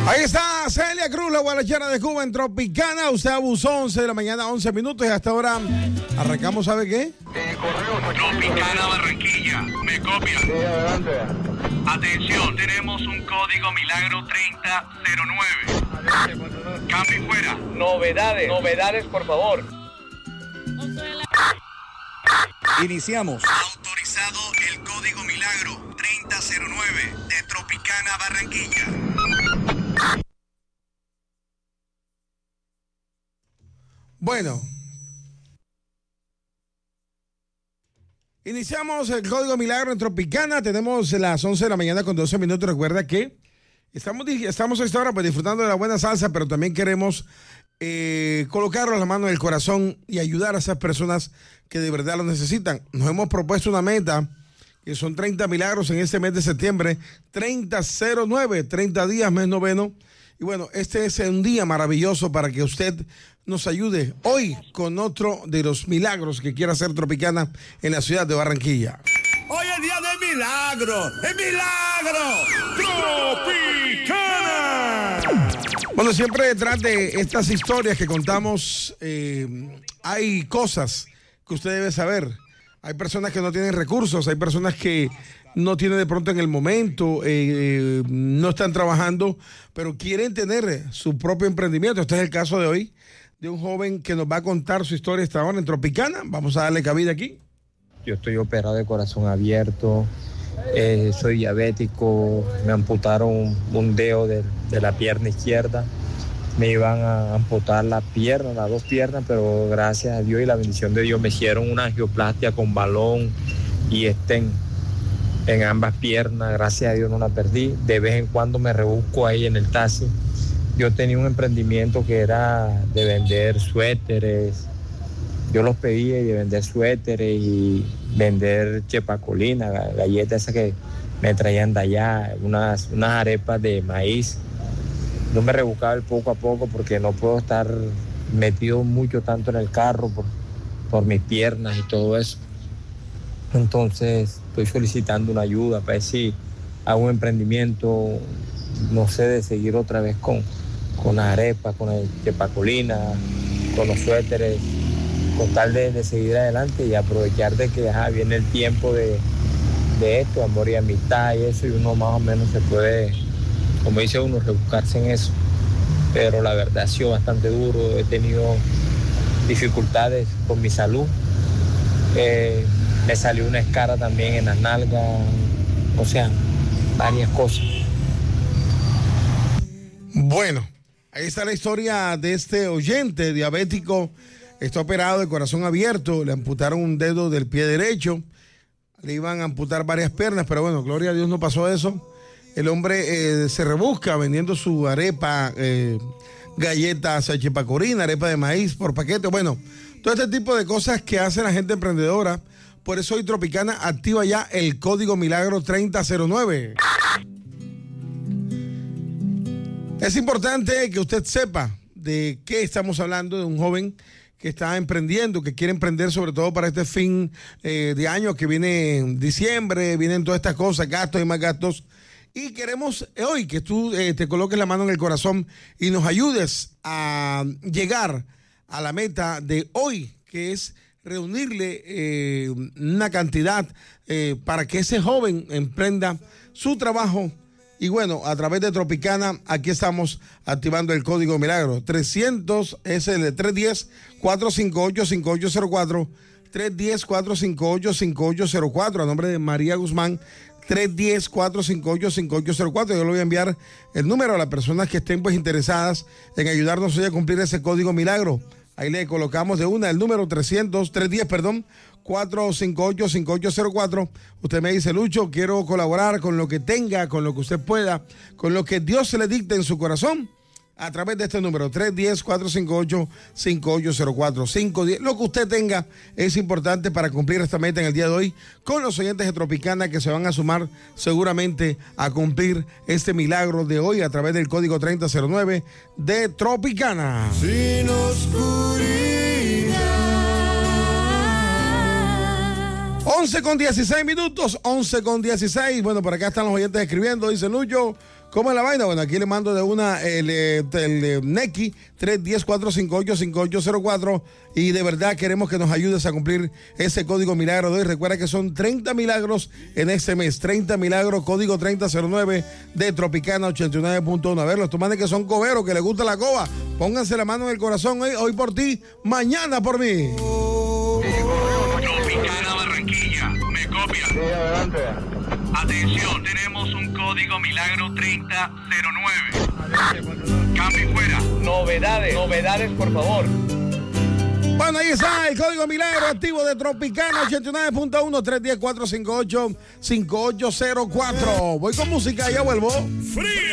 Ahí está Celia Cruz, la guarachera de Cuba en Tropicana. Usted abusó, 11 de la mañana, 11 minutos y hasta ahora arrancamos, ¿sabe qué? Tropicana Barranquilla, me copia. Sí, adelante. Atención, tenemos un código Milagro 3009. Cambio y fuera. Novedades, por favor. Iniciamos. Autorizado el código Milagro 3009 de Tropicana Barranquilla. Bueno, iniciamos el Código Milagro en Tropicana. Tenemos las 11 de la mañana con 12 minutos. Recuerda que estamos a esta hora pues disfrutando de la buena salsa, pero también queremos colocarlo en la mano del corazón y ayudar a esas personas que de verdad lo necesitan. Nos hemos propuesto una meta que son 30 milagros en este mes de septiembre, 3009, 30 días, mes noveno. Y bueno, este es un día maravilloso para que usted nos ayude hoy con otro de los milagros que quiere hacer Tropicana en la ciudad de Barranquilla. Hoy es día de milagro. ¡Es milagro! ¡Tropicana! Bueno, siempre detrás de estas historias que contamos hay cosas que usted debe saber. Hay personas que no tienen recursos, hay personas que no tienen de pronto en el momento, no están trabajando, pero quieren tener su propio emprendimiento. Este es el caso de hoy, de un joven que nos va a contar su historia esta hora en Tropicana. Vamos a darle cabida aquí. Yo estoy operado de corazón abierto, soy diabético, me amputaron un dedo de la pierna izquierda. Me iban a amputar las dos piernas, pero gracias a Dios y la bendición de Dios me hicieron una angioplastia con balón y stent en ambas piernas. Gracias a Dios no la perdí. De vez en cuando me rebusco ahí en el taxi. Yo tenía un emprendimiento que era de vender suéteres. Yo los pedía y de vender suéteres y vender chepacolina, galletas esas que me traían de allá, unas arepas de maíz. Yo me rebuscaba el poco a poco porque no puedo estar metido mucho tanto en el carro por mis piernas y todo eso. Entonces estoy solicitando una ayuda para ver si hago un emprendimiento, no sé, de seguir otra vez con las arepas, con el chepacolina, con los suéteres, con tal de seguir adelante y aprovechar de que viene el tiempo de esto, amor y amistad y eso, y uno más o menos se puede, como dice uno, rebuscarse en eso. Pero la verdad ha sido bastante duro, he tenido dificultades con mi salud, me salió una escara también en las nalgas, o sea, varias cosas. Bueno, ahí está la historia de este oyente diabético. Está operado de corazón abierto, le amputaron un dedo del pie derecho, le iban a amputar varias piernas, pero bueno, gloria a Dios no pasó eso. El hombre se rebusca vendiendo su arepa, galletas, chepacorina, arepa de maíz por paquete. Bueno, todo este tipo de cosas que hace la gente emprendedora. Por eso hoy Tropicana activa ya el código Milagro 3009. Es importante que usted sepa de qué estamos hablando, de un joven que está emprendiendo, que quiere emprender sobre todo para este fin de año que viene en diciembre, vienen todas estas cosas, gastos y más gastos. Y queremos hoy que tú te coloques la mano en el corazón y nos ayudes a llegar a la meta de hoy, que es reunirle una cantidad para que ese joven emprenda su trabajo. Y bueno, a través de Tropicana, aquí estamos activando el código Milagro. 300 es el 310-458-5804. 310-458-5804. A nombre de María Guzmán. 310-458-5804. Yo le voy a enviar el número a las personas que estén pues interesadas en ayudarnos hoy a cumplir ese código Milagro. Ahí le colocamos de una el número 458-5804. Usted me dice, Lucho, quiero colaborar con lo que tenga, con lo que usted pueda, con lo que Dios se le dicte en su corazón. A través de este número, 310-458-5804. 510. Lo que usted tenga es importante para cumplir esta meta en el día de hoy con los oyentes de Tropicana que se van a sumar seguramente a cumplir este milagro de hoy a través del código 3009 de Tropicana. Sin oscuridad. 11:16, 11:16. Bueno, por acá están los oyentes escribiendo. Dice Lucho, ¿cómo es la vaina? Bueno, aquí le mando de una el Neki 310-458-5804 y de verdad queremos que nos ayudes a cumplir ese código milagro de hoy. Recuerda que son 30 milagros en este mes, 30 milagros, código 3009 de Tropicana 89.1. A ver, los tomates que son coberos, que les gusta la coba, pónganse la mano en el corazón hoy por ti, mañana por mí. Tropicana Barranquilla, ¿me copia? Sí, adelante. Atención, tenemos un código milagro 3009. Cambio fuera. Novedades, por favor. Bueno, ahí está el código milagro activo de Tropicana 89.1 310-458-5804. Voy con música y ya vuelvo. Frío.